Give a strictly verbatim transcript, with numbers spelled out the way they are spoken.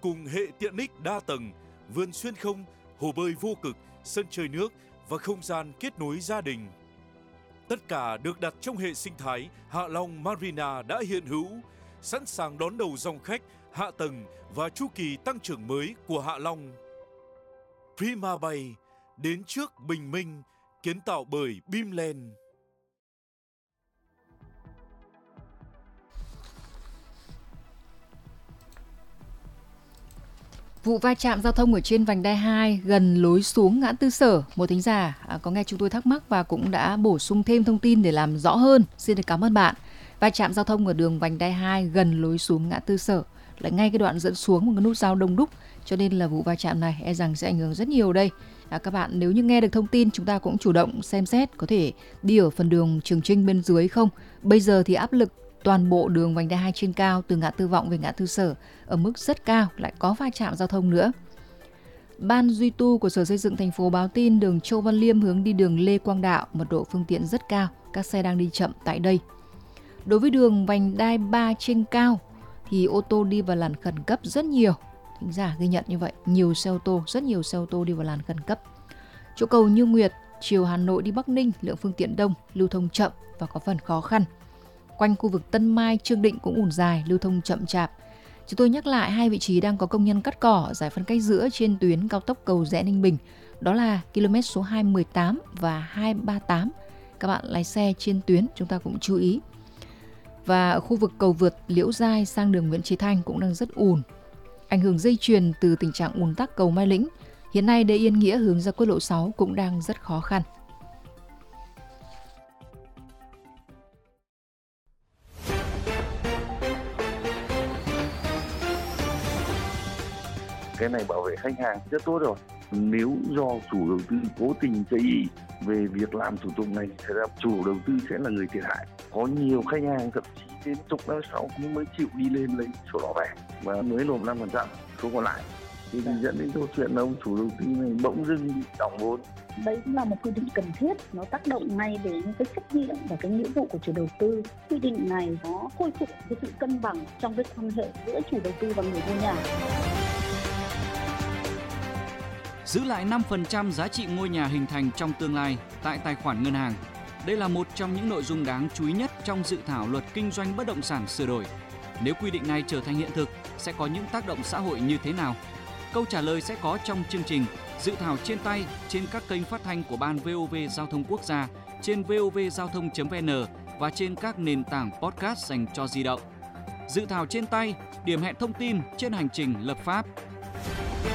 cùng hệ tiện ích đa tầng, vườn xuyên không, hồ bơi vô cực, sân chơi nước và không gian kết nối gia đình. Tất cả được đặt trong hệ sinh thái Hạ Long Marina đã hiện hữu, sẵn sàng đón đầu dòng khách, hạ tầng và chu kỳ tăng trưởng mới của Hạ Long. Prima Bay, đến trước bình minh, kiến tạo bởi Bimland. Vụ va chạm giao thông ở trên vành đai hai gần lối xuống ngã tư Sở. Một thính giả có nghe chúng tôi thắc mắc và cũng đã bổ sung thêm thông tin để làm rõ hơn. Xin được cảm ơn bạn. Va chạm giao thông ở đường vành đai hai gần lối xuống ngã tư Sở, lại ngay cái đoạn dẫn xuống một cái nút giao đông đúc, cho nên là vụ va chạm này e rằng sẽ ảnh hưởng rất nhiều đây. À, các bạn nếu như nghe được thông tin, chúng ta cũng chủ động xem xét có thể đi ở phần đường Trường Chinh bên dưới không. Bây giờ thì áp lực toàn bộ đường vành đai hai trên cao từ ngã tư Vọng về ngã tư Sở ở mức rất cao, lại có va chạm giao thông nữa. Ban duy tu của Sở Xây dựng thành phố báo tin đường Châu Văn Liêm hướng đi đường Lê Quang Đạo, mật độ phương tiện rất cao, các xe đang đi chậm tại đây. Đối với đường vành đai ba trên cao thì ô tô đi vào làn khẩn cấp rất nhiều. Thính giả ghi nhận như vậy, nhiều xe ô tô, rất nhiều xe ô tô đi vào làn khẩn cấp. Chỗ cầu Như Nguyệt, chiều Hà Nội đi Bắc Ninh, lượng phương tiện đông, lưu thông chậm và có phần khó khăn. Quanh khu vực Tân Mai, Trương Định cũng ùn dài, lưu thông chậm chạp. Chúng tôi nhắc lại hai vị trí đang có công nhân cắt cỏ giải phân cách giữa trên tuyến cao tốc Cầu Giẽ Ninh Bình. Đó là km số hai một tám và hai ba tám. Các bạn lái xe trên tuyến chúng ta cũng chú ý. Và ở khu vực cầu vượt Liễu Giai sang đường Nguyễn Chí Thanh cũng đang rất ùn. Ảnh hưởng dây chuyền từ tình trạng ùn tắc cầu Mai Lĩnh. Hiện nay Đê Yên Nghĩa hướng ra quốc lộ sáu cũng đang rất khó khăn. Cái này bảo vệ khách hàng rất tốt rồi. Nếu do chủ đầu tư cố tình chây ỳ về việc làm thủ tục này, thì chủ đầu tư sẽ là người thiệt hại. Có nhiều khách hàng thậm chí đến chục năm sau mới chịu đi lên lấy sổ đỏ về và mới nộp năm phần trăm số còn lại. Thì dẫn đến câu chuyện là ông chủ đầu tư này bỗng dưng bị đỏng vốn. Đấy cũng là một quy định cần thiết, nó tác động ngay đến cái trách nhiệm và cái nghĩa vụ của chủ đầu tư. Quy định này nó khôi phục cái sự cân bằng trong cái quan hệ giữa chủ đầu tư và người mua nhà. Giữ lại năm phần trăm giá trị ngôi nhà hình thành trong tương lai tại tài khoản ngân hàng. Đây là một trong những nội dung đáng chú ý nhất trong dự thảo luật kinh doanh bất động sản sửa đổi. Nếu quy định này trở thành hiện thực, sẽ có những tác động xã hội như thế nào? Câu trả lời sẽ có trong chương trình Dự thảo trên tay trên các kênh phát thanh của Ban vê o vê Giao thông Quốc gia, trên vovgiao thông chấm vn và trên các nền tảng podcast dành cho di động. Dự thảo trên tay, điểm hẹn thông tin trên hành trình lập pháp.